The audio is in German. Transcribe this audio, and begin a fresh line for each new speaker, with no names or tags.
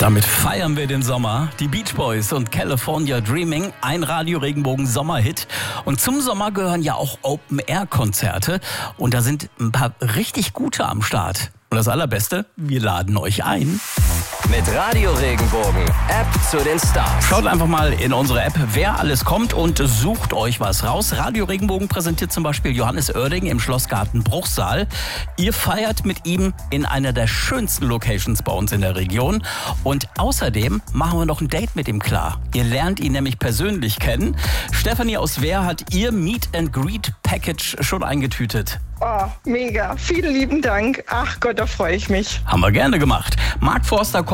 Damit feiern wir den Sommer. Die Beach Boys und California Dreaming, ein Radio-Regenbogen-Sommerhit. Und zum Sommer gehören ja auch Open-Air-Konzerte. Und da sind ein paar richtig gute am Start. Und das Allerbeste, wir laden euch ein.
Mit Radio Regenbogen, App zu den Stars.
Schaut einfach mal in unsere App, wer alles kommt und sucht euch was raus. Radio Regenbogen präsentiert zum Beispiel Johannes Oerding im Schlossgarten Bruchsal. Ihr feiert mit ihm in einer der schönsten Locations bei uns in der Region. Und außerdem machen wir noch ein Date mit ihm klar. Ihr lernt ihn nämlich persönlich kennen. Stefanie aus Wehr hat ihr Meet and Greet Package schon eingetütet.
Oh, mega. Vielen lieben Dank. Ach Gott, da freue ich mich.
Haben wir gerne gemacht. Mark Forster